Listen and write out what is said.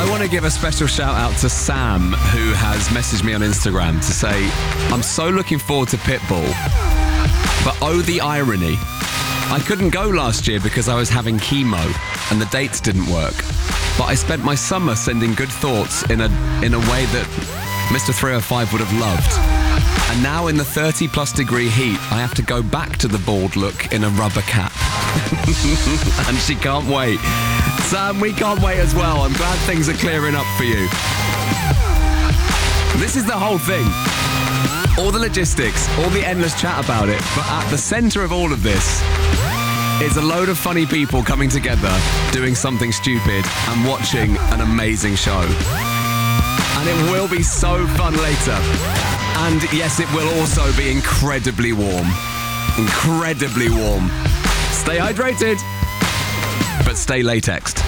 I want to give a special shout out to Sam, who has messaged me on Instagram to say, I'm so looking forward to Pitbull, but oh, the irony. I couldn't go last year because I was having chemo and the dates didn't work. But I spent my summer sending good thoughts in a way that Mr. 305 would have loved. And now in the 30 plus degree heat, I have to go back to the bald look in a rubber cap. And she can't wait. Sam, we can't wait as well. I'm glad things are clearing up for you. This is the whole thing. All the logistics, all the endless chat about it, but at the centre of all of this is a load of funny people coming together, doing something stupid and watching an amazing show. And it will be so fun later. And yes, it will also be incredibly warm. Incredibly warm. Stay hydrated, but stay latexed.